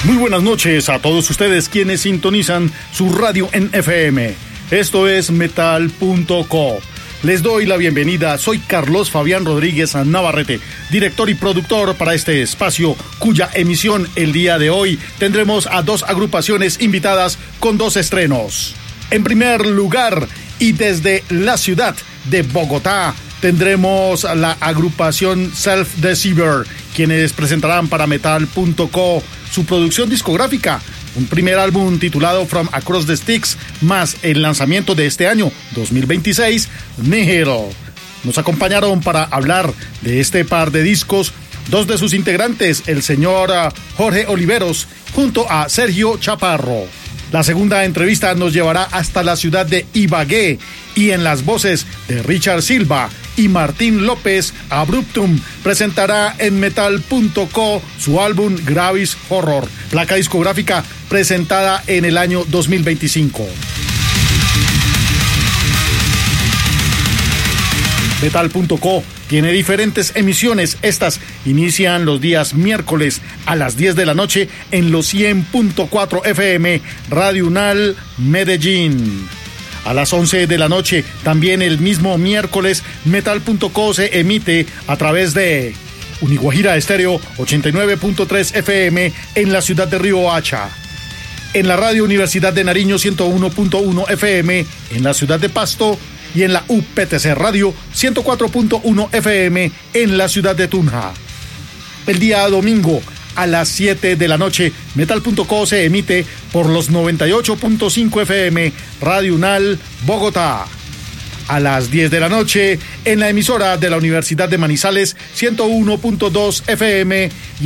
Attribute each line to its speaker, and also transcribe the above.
Speaker 1: Muy buenas noches a todos ustedes quienes sintonizan su radio en FM. Esto es Metal.co. Les doy la bienvenida, soy Carlos Fabián Rodríguez Navarrete, director y productor para este espacio, cuya emisión el día de hoy tendremos a dos agrupaciones invitadas con dos estrenos. En primer lugar, y desde la ciudad de Bogotá, tendremos la agrupación Self Deceiver, quienes presentarán para Metal.co su producción discográfica, un primer álbum titulado From Across the Sticks, más el lanzamiento de este año 2026, Nihil. Nos acompañaron para hablar de este par de discos dos de sus integrantes, el señor Jorge Oliveros junto a Sergio Chaparro. La segunda entrevista nos llevará hasta la ciudad de Ibagué y en las voces de Richard Silva y Martín López, Abruptum presentará en Metal.co su álbum Gravis Horror, placa discográfica presentada en el año 2025. Metal.co tiene diferentes emisiones. Estas inician los días miércoles a las 10 de la noche en los 100.4 FM Radio Unal Medellín. A las 11 de la noche, también el mismo miércoles, Metal.co se emite a través de Uniguajira Estéreo 89.3 FM en la ciudad de Riohacha. En la Radio Universidad de Nariño 101.1 FM en la ciudad de Pasto y en la UPTC Radio 104.1 FM en la ciudad de Tunja. El día domingo a las 7 de la noche, Metal.co se emite por los 98.5 FM Radio Unal Bogotá. A las 10 de la noche, en la emisora de la Universidad de Manizales 101.2 FM